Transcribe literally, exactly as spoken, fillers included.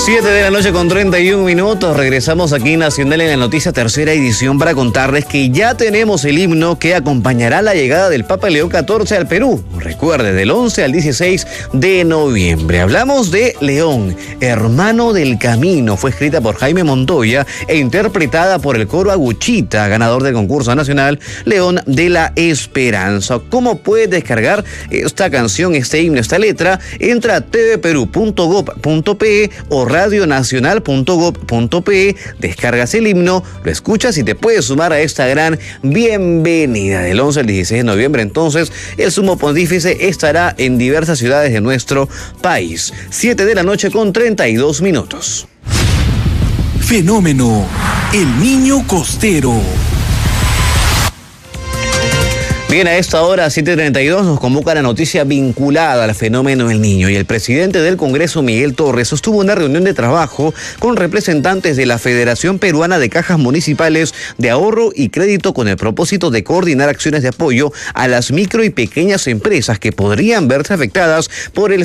Siete de la noche con treinta y un minutos. Regresamos aquí en Nacional en la Noticia, tercera edición, para contarles que ya tenemos el himno que acompañará la llegada del Papa León catorce al Perú. Recuerde, del once al dieciséis de noviembre. Hablamos de León, hermano del camino. Fue escrita por Jaime Montoya e interpretada por el coro Aguchita, ganador del concurso nacional León de la Esperanza. ¿Cómo puedes descargar esta canción, este himno, esta letra? Entra a t v perú punto gob punto pe o radionacional punto gob punto pe, descargas el himno, lo escuchas y te puedes sumar a esta gran bienvenida. Del once al dieciséis de noviembre, entonces, el sumo pontífice estará en diversas ciudades de nuestro país. Siete de la noche con treinta y dos minutos. Fenómeno, el niño costero. Bien, a esta hora, siete treinta y dos, nos convoca la noticia vinculada al fenómeno del niño. Y el presidente del Congreso, Miguel Torres, sostuvo una reunión de trabajo con representantes de la Federación Peruana de Cajas Municipales de Ahorro y Crédito con el propósito de coordinar acciones de apoyo a las micro y pequeñas empresas que podrían verse afectadas por el